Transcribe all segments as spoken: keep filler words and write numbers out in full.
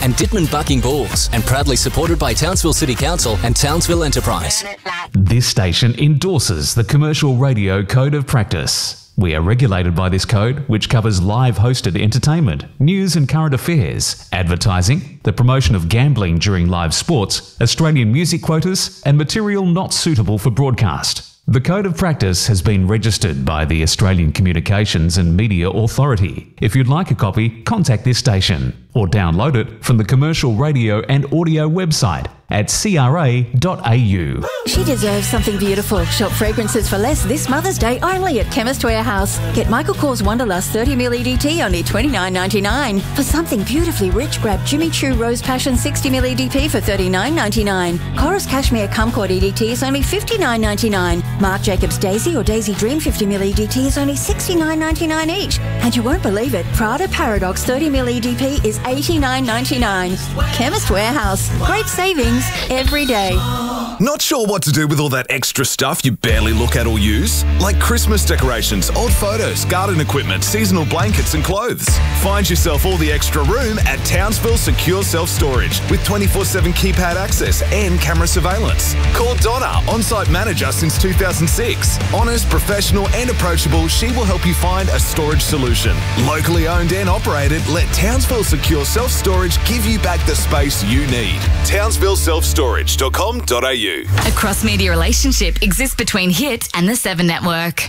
and Dittman Bucking Bulls, and proudly supported by Townsville City Council and Townsville Enterprise. This station endorses the Commercial Radio Code of Practice. We are regulated by this code, which covers live hosted entertainment, news and current affairs, advertising, the promotion of gambling during live sports, Australian music quotas, and material not suitable for broadcast. The Code of Practice has been registered by the Australian Communications and Media Authority. If you'd like a copy, contact this station or download it from the Commercial Radio and Audio website at c r a dot a u. She deserves something beautiful. Shop fragrances for less this Mother's Day only at Chemist Warehouse. Get Michael Kors Wanderlust thirty milliliter E D T only twenty-nine ninety-nine. For something beautifully rich, grab Jimmy Choo Rose Passion sixty milliliter E D P for thirty-nine ninety-nine. Chorus Cashmere Kumquat E D T is only fifty-nine ninety-nine. Marc Jacobs Daisy or Daisy Dream fifty milliliter E D T is only sixty-nine ninety-nine each. And you won't believe it, Prada Paradox thirty milliliter E D P is eighty-nine ninety-nine. Chemist Warehouse. Great savings every day. Not sure what to do with all that extra stuff you barely look at or use? Like Christmas decorations, old photos, garden equipment, seasonal blankets and clothes. Find yourself all the extra room at Townsville Secure Self-Storage with twenty-four seven keypad access and camera surveillance. Call Donna, on-site manager since two thousand six. Honest, professional and approachable, she will help you find a storage solution. Locally owned and operated, let Townsville Secure Self-Storage give you back the space you need. townsville self storage dot com dot a u. A cross-media relationship exists between Hit and the Seven Network.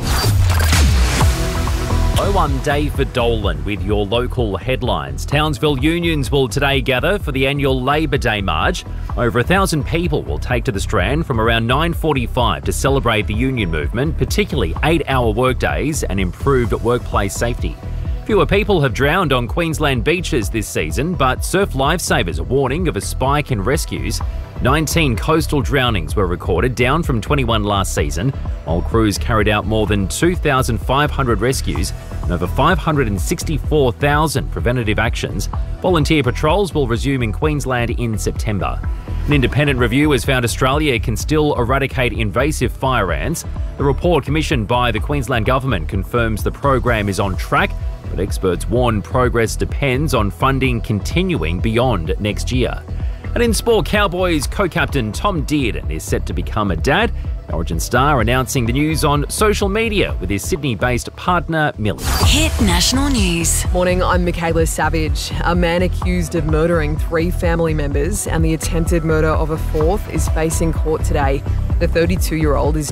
oh one David Dolan with your local headlines. Townsville unions will today gather for the annual Labor Day March. Over a thousand people will take to the Strand from around nine forty-five to celebrate the union movement, particularly eight-hour workdays and improved workplace safety. Fewer people have drowned on Queensland beaches this season, but Surf Lifesavers are warning of a spike in rescues. nineteen coastal drownings were recorded, down from twenty-one last season, while crews carried out more than two thousand five hundred rescues and over five hundred sixty-four thousand preventative actions. Volunteer patrols will resume in Queensland in September. An independent review has found Australia can still eradicate invasive fire ants. The report commissioned by the Queensland Government confirms the program is on track, but experts warn progress depends on funding continuing beyond next year. And in sport, Cowboys co-captain Tom Dearden is set to become a dad. Origin star announcing the news on social media with his Sydney-based partner, Millie. Hit National News. Morning, I'm Michaela Savage. A man accused of murdering three family members and the attempted murder of a fourth is facing court today. The thirty-two-year-old is